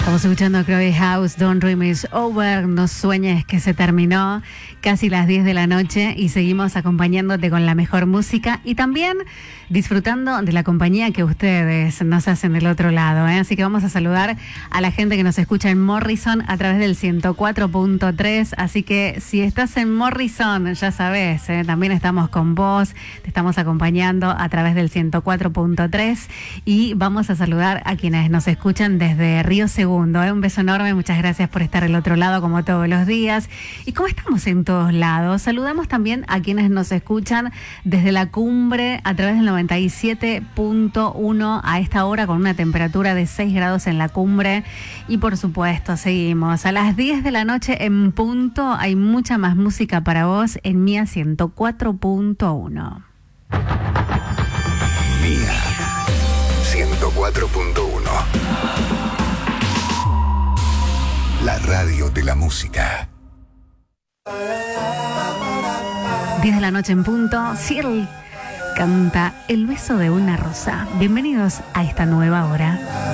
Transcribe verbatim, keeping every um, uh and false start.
Estamos escuchando Crowley House, Don't Dream Is Over, no sueñes que se terminó, casi las diez de la noche, y seguimos acompañándote con la mejor música y también disfrutando de la compañía que ustedes nos hacen del otro lado, ¿eh? Así que vamos a saludar a la gente que nos escucha en Morrison a través del ciento cuatro punto tres, así que si estás en Morrison, ya sabes, ¿eh? También estamos con vos, te estamos acompañando a través del ciento cuatro punto tres y vamos a saludar a quienes nos escuchan desde Río Segundo. ¿eh? Un beso enorme, muchas gracias por estar del otro lado como todos los días. Y como estamos en todos lados, saludamos también a quienes nos escuchan desde la cumbre a través del noventa y siete punto uno a esta hora con una temperatura de seis grados en la cumbre. Y por supuesto, seguimos. A las diez de la noche en punto hay mucha más música para vos en Mía ciento cuatro punto uno. Mía ciento cuatro punto uno. La radio de la música. diez de la noche en punto. Ciel canta El beso de una rosa. Bienvenidos a esta nueva hora.